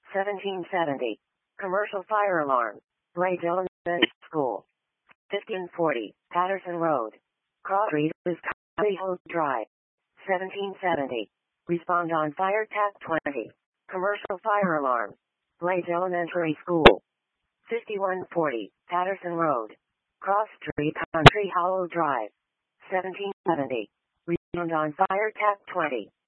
1770. Commercial fire alarm. Blades Elementary School. 1540. Patterson Road. Cross Street is Hollywood Drive. 1770. Respond on fire tap 20. Commercial fire alarm. Blades Elementary School. 5140. Patterson Road. Cross Street Country Hollow Drive. 1770. Respond on fire tap 20.